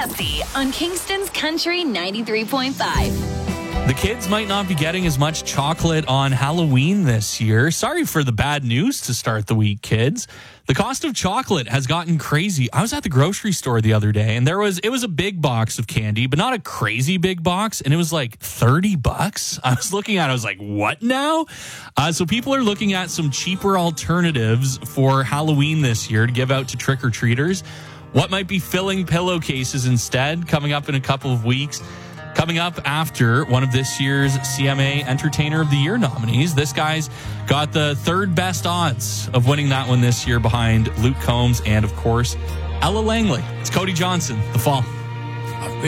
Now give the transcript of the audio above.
Jesse on Kingston's Country 93.5. The kids might not be getting as much chocolate on Halloween this year. Sorry for the bad news to start the week, kids. The cost of chocolate has gotten crazy. I was at the grocery store the other day and it was a big box of candy, but not a crazy big box. And it was like $30. I was looking at it. I was like, what now? So people are looking at some cheaper alternatives for Halloween this year to give out to trick-or-treaters. What might be filling pillowcases instead? Coming up in a couple of weeks. Coming up after one of this year's CMA Entertainer of the Year nominees. This guy's got the third best odds of winning that one this year behind Luke Combs and, of course, Ella Langley. It's Cody Johnson, The Fall.